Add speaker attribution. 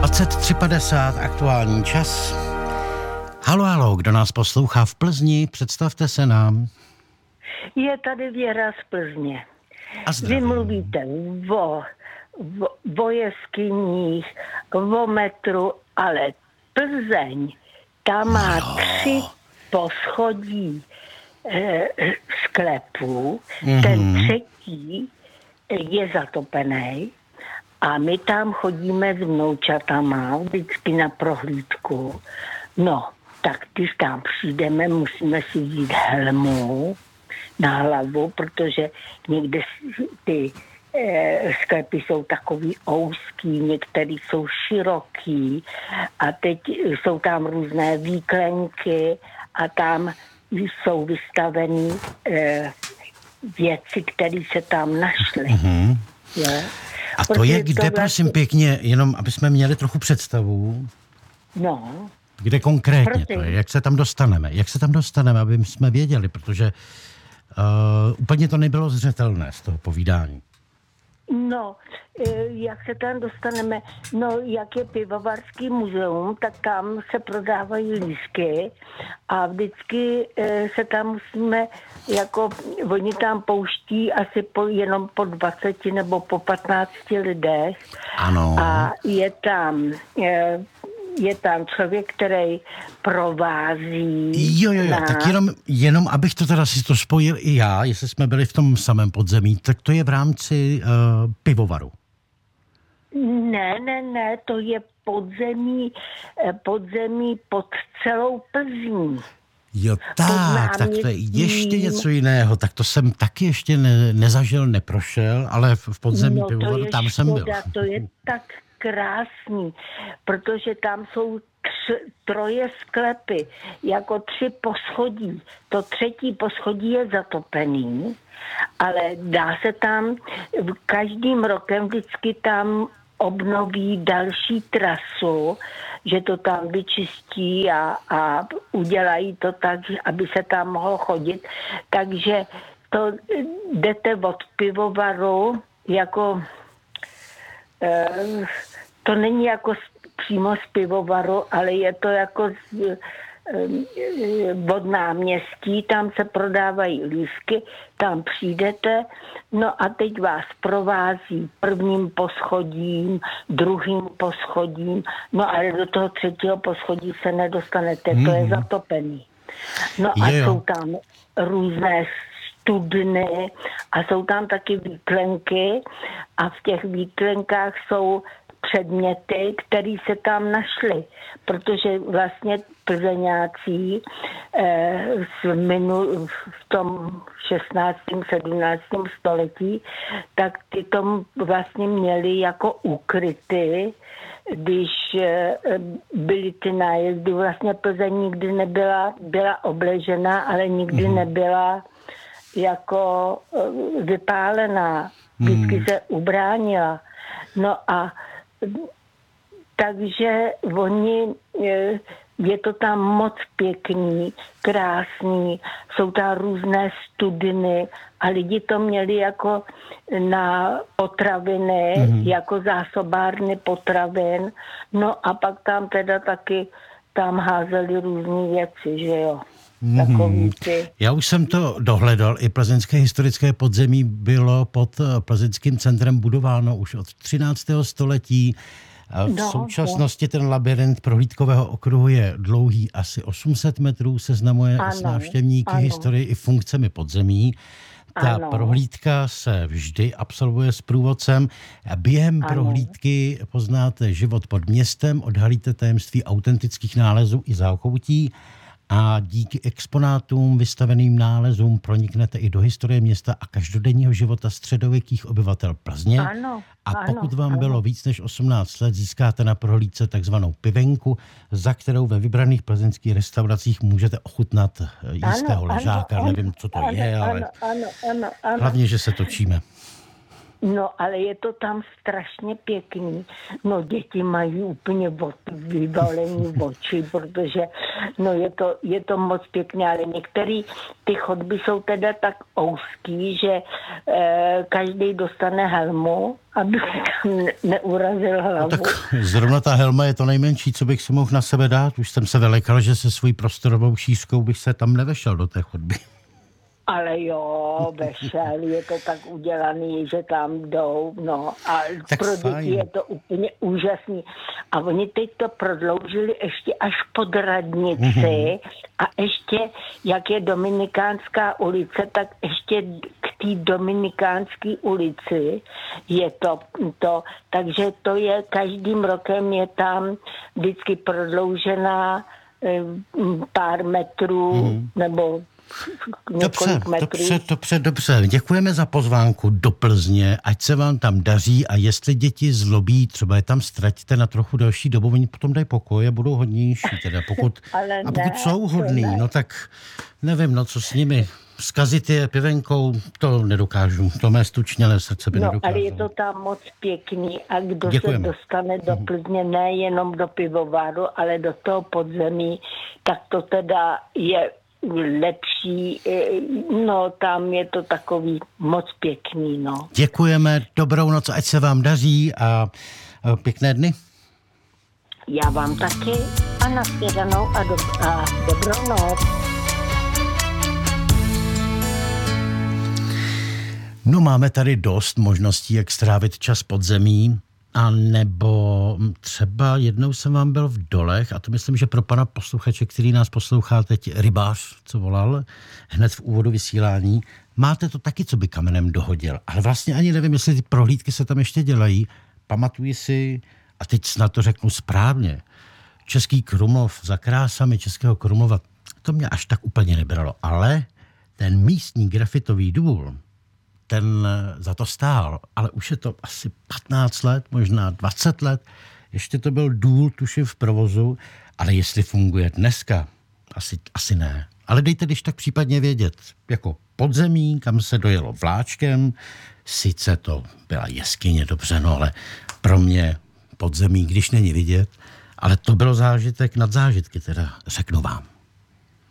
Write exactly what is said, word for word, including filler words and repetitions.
Speaker 1: dvacet tři padesát, aktuální čas. Halo, halo, kdo nás poslouchá v Plzni, představte se nám.
Speaker 2: Je tady Věra z Plzně.
Speaker 1: A zdravím.
Speaker 2: Vy mluvíte o, o, o jeskyních, o metru, ale Plzeň, tam má
Speaker 1: no.
Speaker 2: tři poschodí e, sklepů,
Speaker 1: mm-hmm.
Speaker 2: ten třetí je zatopený a my tam chodíme s vnoučatama vždycky na prohlídku. No, tak když tam přijdeme, musíme si vzít helmu na hlavu, protože někde ty e, sklepy jsou takový úzký, některý jsou široký a teď jsou tam různé výklenky a tam jsou vystaveny e, věci, které se tam našly.
Speaker 1: Mm-hmm.
Speaker 2: Je?
Speaker 1: A to je kde, to vlastně... prosím pěkně, jenom aby jsme měli trochu představu.
Speaker 2: No.
Speaker 1: Kde konkrétně
Speaker 2: Prosím.
Speaker 1: To je, jak se tam dostaneme, jak se tam dostaneme, aby jsme věděli, protože uh, úplně to nebylo zřetelné z toho povídání.
Speaker 2: No, jak se tam dostaneme, no, jak je pivovarský muzeum, tak tam se prodávají lístky a vždycky se tam musíme, jako oni tam pouští asi po, jenom po dvaceti nebo po patnácti lidech.
Speaker 1: Ano.
Speaker 2: A je tam... je tam člověk, který provází.
Speaker 1: Jo, jo, jo,
Speaker 2: na...
Speaker 1: tak jenom, jenom, abych to teda si to spojil i já, jestli jsme byli v tom samém podzemí, tak to je v rámci uh, pivovaru.
Speaker 2: Ne, ne, ne, to je podzemí, podzemí pod celou Plzní.
Speaker 1: Jo, tak, tak to je ještě něco jiného, tak to jsem taky ještě ne, nezažil, neprošel, ale v podzemí no, pivovaru tam škoda, jsem byl.
Speaker 2: To je tak krásný, protože tam jsou tři, troje sklepy, jako tři poschodí. To třetí poschodí je zatopený, ale dá se tam, každým rokem vždycky tam obnoví další trasu, že to tam vyčistí a, a udělají to tak, aby se tam mohlo chodit. Takže to jdete od pivovaru jako... to není jako přímo z pivovaru, ale je to jako z, od náměstí, tam se prodávají lístky, tam přijdete, no a teď vás provází prvním poschodím, druhým poschodím, no ale do toho třetího poschodí se nedostanete, mm. to je zatopený. No a
Speaker 1: jo.
Speaker 2: jsou tam různé studny a jsou tam taky výklenky a v těch výklenkách jsou předměty, které se tam našly, protože vlastně plzeňáci eh, v, minul, v tom šestnáctém sedmnáctém století, tak ty to vlastně měli jako ukryty, když eh, byly ty nájezdy. Vlastně Plzeň nikdy nebyla byla obležená, ale nikdy mm. nebyla jako vypálená. Vždycky hmm. se ubránila. No a takže oni, je to tam moc pěkný, krásný, jsou tam různé studny a lidi to měli jako na potraviny, hmm. jako zásobárny potravin. No a pak tam teda taky tam házeli různé věci, že jo.
Speaker 1: Mm. Já už jsem to dohledal, i plzeňské historické podzemí bylo pod plzeňským centrem budováno už od třináctého století. V no, současnosti ten labyrint prohlídkového okruhu je dlouhý asi osm set metrů, seznamuje ano, s návštěvníky ano. historii i funkcemi podzemí. Ta ano. prohlídka se vždy absolvuje s průvodcem. Během ano. prohlídky poznáte život pod městem, odhalíte tajemství autentických nálezů i zákoutí a díky exponátům, vystaveným nálezům proniknete i do historie města a každodenního života středověkých obyvatel Plzně.
Speaker 2: Ano,
Speaker 1: a
Speaker 2: ano,
Speaker 1: pokud vám
Speaker 2: ano.
Speaker 1: bylo víc než osmnáct let, získáte na prohlídce takzvanou pivenku, za kterou ve vybraných plzeňských restauracích můžete ochutnat jistého
Speaker 2: ano,
Speaker 1: ležáka.
Speaker 2: Ano,
Speaker 1: Nevím, co to
Speaker 2: ano,
Speaker 1: je, ale
Speaker 2: ano, ano, ano, ano.
Speaker 1: hlavně, že se točíme.
Speaker 2: No, ale je to tam strašně pěkný. No, děti mají úplně od, vyvalení oči, protože no, je to, je to moc pěkné, ale některé ty chodby jsou teda tak ouský, že eh, každý dostane helmu, aby tam ne, neurazil hlavu.
Speaker 1: No, tak zrovna ta helma je to nejmenší, co bych si mohl na sebe dát. Už jsem se vylekal, že se svojí prostorovou šířkou bych se tam nevešel do té chodby.
Speaker 2: Ale jo, vešel, je to tak udělaný, že tam jdou, no a tak pro děti fajn. Je to úplně úžasný. A oni teď to prodloužili ještě až pod radnici mm-hmm. a ještě, jak je Dominikánská ulice, tak ještě k té Dominikánské ulici je to, to, takže to je, každým rokem je tam vždycky prodloužená pár metrů mm. nebo
Speaker 1: Dobře, dobře, dobře, dobře. Děkujeme za pozvánku do Plzně, ať se vám tam daří a jestli děti zlobí, třeba je tam ztratíte na trochu delší dobu, oni potom dají pokoj a budou hodnější. Teda pokud, a pokud ne, jsou hodný, ne. no tak nevím, no co s nimi. Zkazit je pivenkou, to nedokážu. To mé stučnělé srdce by
Speaker 2: no,
Speaker 1: nedokázalo.
Speaker 2: Ale je to tam moc pěkný a kdo
Speaker 1: Děkujeme.
Speaker 2: se dostane do Plzně nejenom do pivovaru, ale do toho podzemí, tak to teda je lepší, no tam je to takový moc pěkný, no.
Speaker 1: Děkujeme, dobrou noc, ať se vám daří a pěkné dny.
Speaker 2: Já vám taky a nashledanou a, do, a dobrou noc.
Speaker 1: No máme tady dost možností, jak strávit čas pod zemí. A nebo třeba jednou jsem vám byl v Dolech, a to myslím, že pro pana posluchače, který nás poslouchá teď, rybář, co volal, hned v úvodu vysílání, máte to taky, co by kamenem dohodil. Ale vlastně ani nevím, jestli ty prohlídky se tam ještě dělají. Pamatuji si, a teď snad to řeknu správně, Český Krumlov za krásami Českého Krumlova, to mě až tak úplně nebralo. Ale ten místní grafitový důl, ten za to stál, ale už je to asi patnáct let, možná dvacet let, ještě to byl důl, tuším, v provozu, ale jestli funguje dneska, asi, asi ne. Ale dejte když tak případně vědět, jako podzemí, kam se dojelo vláčkem, sice to byla jeskyně, dobře, no ale pro mě podzemí, když není vidět, ale to byl zážitek nad zážitky, teda řeknu vám.